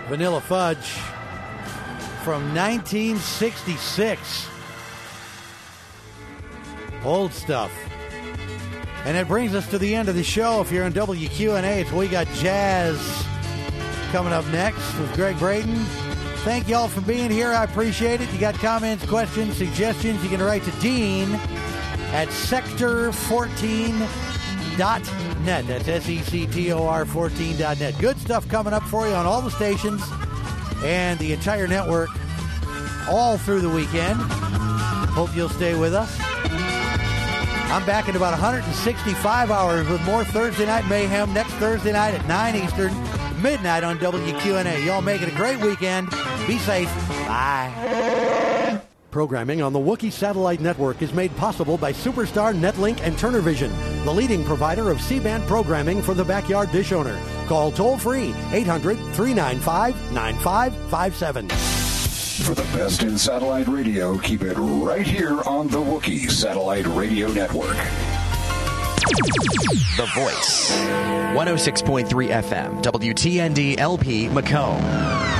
Vanilla Fudge from 1966. Old stuff. And it brings us to the end of the show. If you're on WQNA, it's We Got Jazz coming up next with Greg Braden. Thank you all for being here. I appreciate it. You got comments, questions, suggestions, you can write to Dean at sector14.net. That's sector14.net. Good stuff coming up for you on all the stations and the entire network all through the weekend. Hope you'll stay with us. I'm back in about 165 hours with more Thursday Night Mayhem next Thursday night at 9 Eastern, midnight on WQNA. Y'all make it a great weekend. Be safe. Bye. Programming on the Wookiee Satellite Network is made possible by Superstar, Netlink, and Turner Vision, the leading provider of C-band programming for the backyard dish owner. Call toll-free 800-395-9557. For the best in satellite radio, keep it right here on the Wookiee Satellite Radio Network. The Voice. 106.3 FM. WTND LP Macomb.